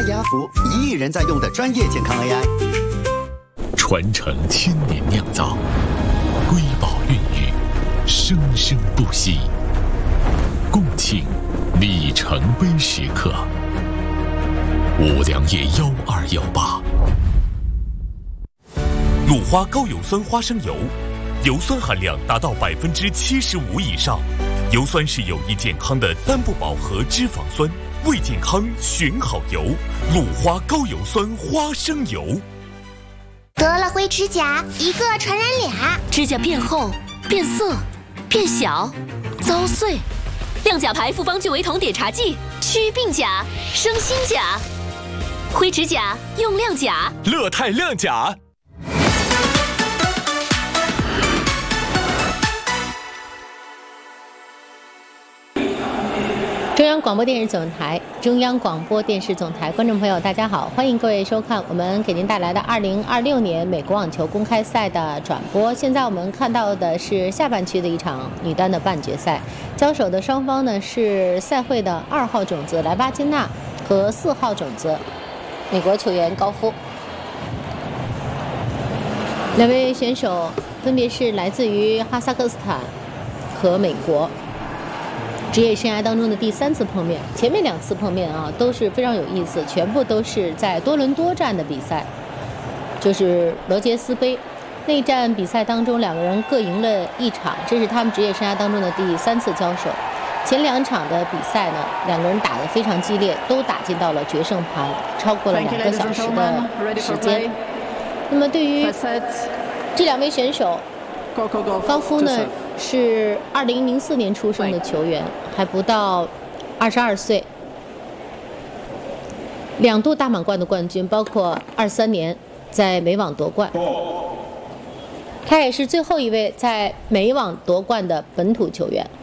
阿雅福1亿人在用的专业健康 AI， 传承千年酿造，瑰宝孕育，生生不息。共庆里程碑时刻。五粮液1218， 鲁花高油酸花生油，油酸含量达到75%以上，油酸是有益健康的单不饱和脂肪酸，为健康选好油。鲁花高油酸花生油。 得了灰指甲，一个传染俩， 指甲变厚、变色、变小、遭碎。亮甲牌复方聚维酮碘茶剂，祛病甲，生新甲。灰指甲用亮甲， 乐泰亮甲。 中央广播电视总台，中央广播电视总台，观众朋友，大家好，欢迎各位收看我们给您带来的2026年美国网球公开赛的转播。现在我们看到的是下半区的一场女单的半决赛，交手的双方呢是赛会的2号种子莱巴金娜和4号种子美国球员高夫。两位选手分别是来自于哈萨克斯坦和美国。职业生涯当中的第3次碰面，前面2次碰面啊都是非常有意思，全部都是在多伦多站的比赛，就是罗杰斯杯那一站比赛当中，两个人各赢了1场，这是他们职业生涯当中的第3次交手。前2场的比赛呢，两个人打得非常激烈，都打进到了决胜盘，超过了2个小时的时间。那么对于这2位选手，高夫呢是2004年出生的球员，还不到22岁，2度大满贯的冠军，包括23年在美网夺冠。他也是最后一位在美网夺冠的本土球员。